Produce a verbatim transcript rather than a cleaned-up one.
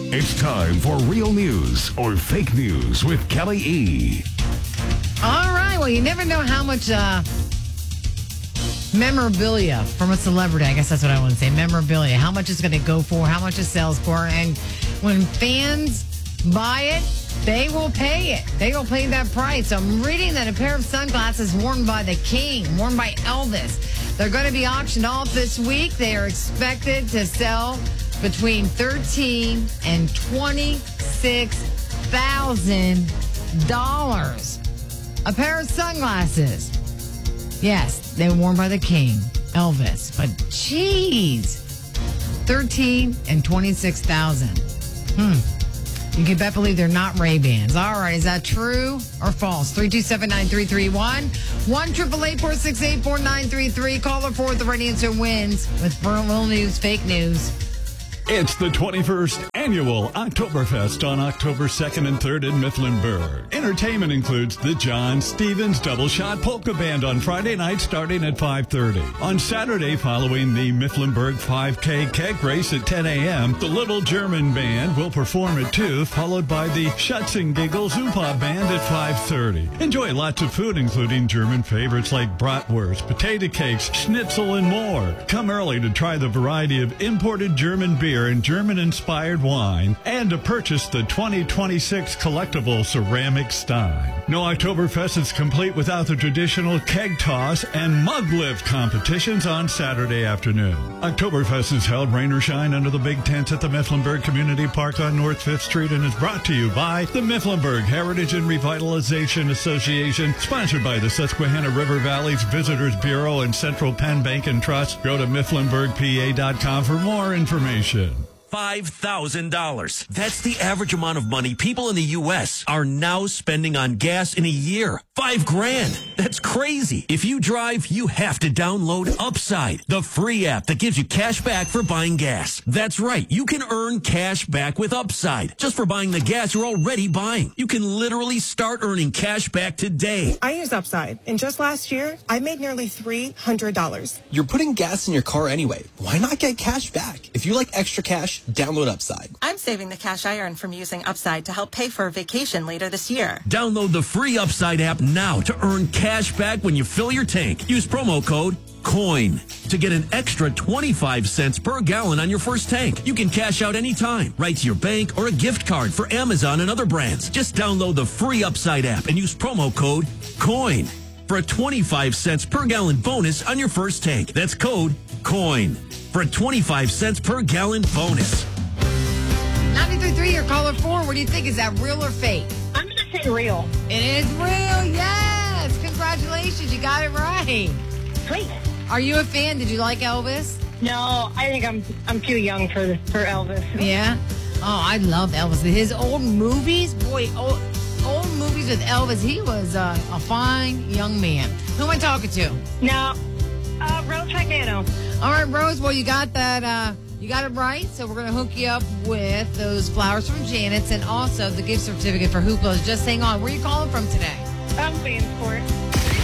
It's time for Real News or Fake News with Kelly E. All right. Well, you never know how much uh, memorabilia from a celebrity, I guess that's what I want to say, memorabilia, how much it's going to go for, how much it sells for. And when fans buy it, they will pay it. They will pay that price. So I'm reading that a pair of sunglasses worn by the King, worn by Elvis, they're going to be auctioned off this week. They are expected to sell between thirteen and twenty-six thousand dollars. A pair of sunglasses. Yes, they were worn by the King, Elvis. But geez, thirteen and twenty-six thousand. Hmm. You can bet believe they're not Ray-Bans. All right, is that true or false? three two seven, nine three three one. one eight eight eight, four six eight, four nine three three. Caller four with the right answer wins with Real News, Fake News. It's the twenty-first Annual Oktoberfest on October second and third in Mifflinburg. Entertainment includes the John Stevens Double Shot Polka Band on Friday night starting at five thirty. On Saturday, following the Mifflinburg five K keg race at ten a.m., the Little German Band will perform at two, followed by the Schutzengiggel Zumpa Band at five thirty. Enjoy lots of food, including German favorites like bratwurst, potato cakes, schnitzel, and more. Come early to try the variety of imported German beer and German-inspired wine, and to purchase the twenty twenty-six collectible ceramic stein. No Oktoberfest is complete without the traditional keg toss and mug lift competitions on Saturday afternoon. Oktoberfest is held rain or shine under the big tents at the Mifflinburg Community Park on North fifth Street and is brought to you by the Mifflinburg Heritage and Revitalization Association, sponsored by the Susquehanna River Valley's Visitors Bureau and Central Penn Bank and Trust. Go to Mifflinburg P A dot com for more information. five thousand dollars. That's the average amount of money people in the U S are now spending on gas in a year. Five grand. That's crazy. If you drive, you have to download Upside, the free app that gives you cash back for buying gas. That's right. You can earn cash back with Upside just for buying the gas you're already buying. You can literally start earning cash back today. I use Upside, and just last year, I made nearly three hundred dollars. You're putting gas in your car anyway. Why not get cash back? If you like extra cash, download Upside. I'm saving the cash I earn from using Upside to help pay for a vacation later this year. Download the free Upside app now to earn cash back when you fill your tank. Use promo code COIN to get an extra twenty-five cents per gallon on your first tank. You can cash out anytime, right to your bank or a gift card for Amazon and other brands. Just download the free Upside app and use promo code COIN for a twenty-five cents per gallon bonus on your first tank. That's code COIN for a twenty-five cents per gallon bonus. ninety-three point three, your caller four. What do you think? Is that real or fake? I'm going to say real. It is real, yes. Congratulations. You got it right. Sweet. Are you a fan? Did you like Elvis? No, I think I'm I'm too young for for Elvis. Yeah? Oh, I love Elvis. His old movies, boy, old, old movies with Elvis. He was uh, a fine young man. Who am I talking to? No, uh, Rose Fagnano. All right, Rose. Well, you got that. Uh, you got it right. So we're gonna hook you up with those flowers from Janet's and also the gift certificate for Hoopla's. Just hang on. Where are you calling from today? I'm Williamsport.